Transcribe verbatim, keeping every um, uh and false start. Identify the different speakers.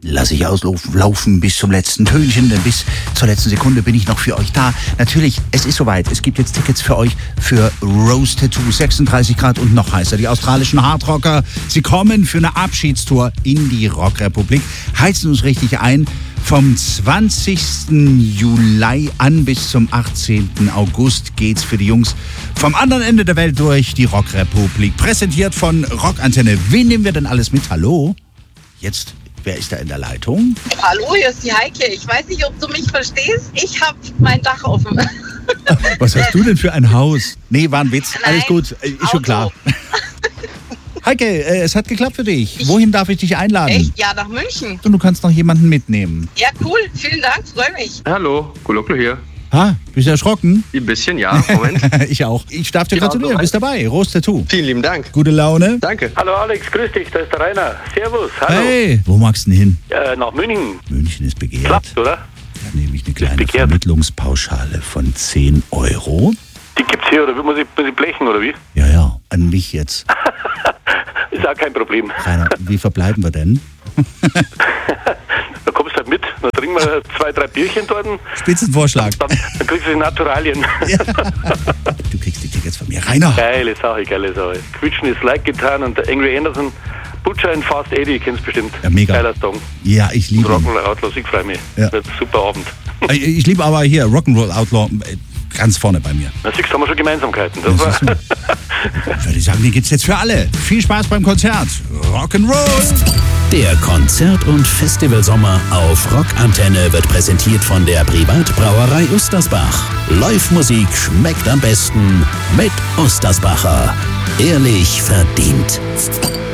Speaker 1: lasse ich auslaufen bis zum letzten Tönchen, denn bis zur letzten Sekunde bin ich noch für euch da. Natürlich, es ist soweit. Es gibt jetzt Tickets für euch für Rose Tattoo, sechsunddreißig Grad und noch heißer. Die australischen Hardrocker, sie kommen für eine Abschiedstour in die Rockrepublik, heizen uns richtig ein. Vom zwanzigsten Juli an bis zum achtzehnten August geht's für die Jungs vom anderen Ende der Welt durch die Rockrepublik. Präsentiert von Rockantenne. Wen nehmen wir denn alles mit? Hallo? Jetzt, wer ist da in der Leitung?
Speaker 2: Hallo, hier ist die Heike. Ich weiß nicht, ob du mich verstehst. Ich habe mein Dach offen.
Speaker 1: Was hast du denn für ein Haus? Nee, war ein Witz.
Speaker 2: Nein,
Speaker 1: alles gut, ist
Speaker 2: Auto.
Speaker 1: schon klar. Heike, äh, es hat geklappt für dich. Ich Wohin darf ich dich einladen?
Speaker 2: Echt? Ja, nach München.
Speaker 1: Und du kannst noch jemanden mitnehmen.
Speaker 2: Ja, cool. Vielen Dank. Freue mich.
Speaker 3: Hallo, Goloklo hier.
Speaker 1: Ha, bist du erschrocken?
Speaker 3: Ein bisschen, ja. Moment.
Speaker 1: Ich auch. Ich darf dir
Speaker 3: Ja,
Speaker 1: gratulieren.
Speaker 3: so
Speaker 1: Bist dabei. Rose Tattoo.
Speaker 3: Vielen lieben Dank.
Speaker 1: Gute Laune.
Speaker 3: Danke.
Speaker 4: Hallo Alex, grüß dich, da ist der Rainer. Servus, hallo.
Speaker 1: Hey, wo magst du denn hin?
Speaker 4: Äh, nach München.
Speaker 1: München ist begehrt.
Speaker 4: Klappt, oder?
Speaker 1: Da nehme ich eine kleine
Speaker 4: begehrt.
Speaker 1: Vermittlungspauschale von zehn Euro.
Speaker 4: Die gibt's hier, oder muss ich, muss ich blechen, oder wie?
Speaker 1: Ja, ja, an mich jetzt.
Speaker 4: Ist auch kein Problem.
Speaker 1: Rainer, wie verbleiben wir denn?
Speaker 4: Da kommst du halt mit, dann trinken wir zwei, drei Bierchen dort.
Speaker 1: Spitzenvorschlag.
Speaker 4: Dann, dann kriegst du die Naturalien.
Speaker 1: Ja. Du kriegst die Tickets von mir. Rainer.
Speaker 4: Geile Sache, geile Sache. Quietschen ist like getan und der Angry Anderson, Butcher in Fast Eddie, kennst du bestimmt.
Speaker 1: Ja, mega.
Speaker 4: Geiler Song.
Speaker 1: Ja, ich liebe ihn.
Speaker 4: Rock'n'Roll Outlaws, ich freue mich.
Speaker 1: Ja.
Speaker 4: Wird ein super Abend.
Speaker 1: Ich liebe aber hier Rock'n'Roll Outlaw äh, ganz vorne bei mir.
Speaker 4: Na siehst du, haben wir schon Gemeinsamkeiten. Das
Speaker 1: Das
Speaker 4: war
Speaker 1: ist so. Ich würde sagen, den gibt's jetzt für alle. Viel Spaß beim Konzert. Rock'n'Roll.
Speaker 5: Der Konzert- und Festivalsommer auf Rockantenne wird präsentiert von der Privatbrauerei Ustersbach. Live-Musik schmeckt am besten mit Ustersbacher. Ehrlich verdient.